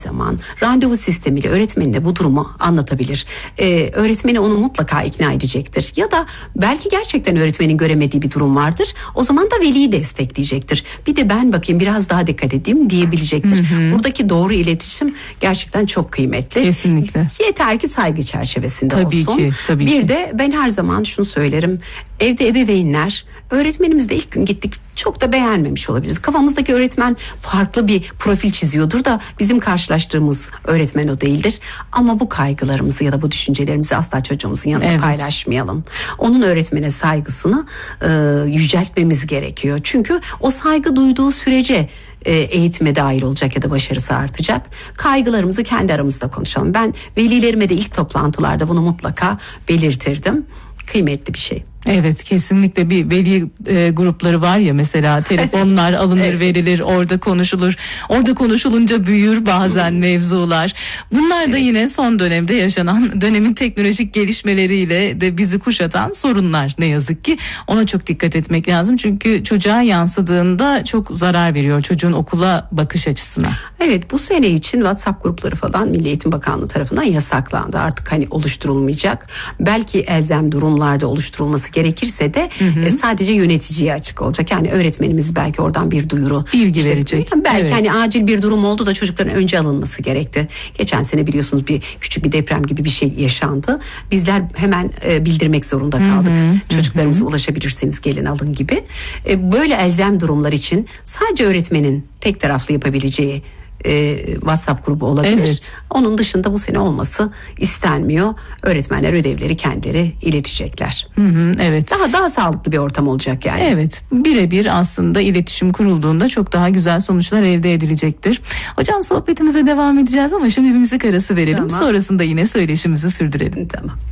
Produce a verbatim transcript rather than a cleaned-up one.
zaman randevu sistemiyle öğretmenine bu durumu anlatabilir. Ee, öğretmeni onu mutlaka ikna edecektir. Ya da belki gerçekten öğretmenin göremediği bir durum vardır. O zaman da veliyi destekleyecektir. Bir de ben bakayım biraz daha dikkat edeyim diyebilecektir. Hı hı. Buradaki doğru iletişim gerçekten çok kıymetli. Kesinlikle. Yeter ki saygı çerçevesinde tabii olsun. Ki, tabii bir ki. de ben her zaman şunu söylerim. Evde ebeveynler öğretmenimizle ilk gün gittik çok da beğenmemiş olabiliriz. Kafamızdaki öğretmen farklı bir profil çiziyordur da bizim karşılaştığımız öğretmen o değildir. Ama bu kaygılarımızı ya da bu düşüncelerimizi asla çocuğumuzun yanında evet. paylaşmayalım. Onun öğretmene saygısını e, yüceltmemiz gerekiyor. Çünkü o saygı duyduğu sürece e, eğitime dahil olacak ya da başarısı artacak. Kaygılarımızı kendi aramızda konuşalım. Ben velilerime de ilk toplantılarda bunu mutlaka belirtirdim. Kıymetli bir şey. Evet, kesinlikle bir veli e, grupları var ya, mesela telefonlar alınır evet. verilir, orada konuşulur. Orada konuşulunca büyür bazen mevzular. Bunlar da evet. yine son dönemde yaşanan dönemin teknolojik gelişmeleriyle de bizi kuşatan sorunlar ne yazık ki. Ona çok dikkat etmek lazım çünkü çocuğa yansıdığında çok zarar veriyor çocuğun okula bakış açısına. Evet, bu sene için WhatsApp grupları falan Milli Eğitim Bakanlığı tarafından yasaklandı. Artık hani oluşturulmayacak. Belki elzem durumlarda oluşturulması gerekirse de hı hı. E, sadece yöneticiye açık olacak. Yani öğretmenimiz belki oradan bir duyuru bilgi işte, verecek. Belki evet. hani acil bir durum oldu da çocukların önce alınması gerekti. Geçen sene biliyorsunuz bir küçük bir deprem gibi bir şey yaşandı. Bizler hemen e, bildirmek zorunda kaldık. Hı hı. Çocuklarımıza hı hı. ulaşabilirseniz gelin alın gibi. E, böyle elzem durumlar için sadece öğretmenin tek taraflı yapabileceği E, WhatsApp grubu olabilir. Evet. Onun dışında bu sene olması istenmiyor. Öğretmenler ödevleri kendileri iletecekler. Hı hı, evet. Daha daha sağlıklı bir ortam olacak yani. Evet. Birebir aslında iletişim kurulduğunda çok daha güzel sonuçlar elde edilecektir. Hocam, sohbetimize devam edeceğiz ama şimdi bir müzik arası verelim. Tamam. Sonrasında yine söyleşimizi sürdürelim. Tamam.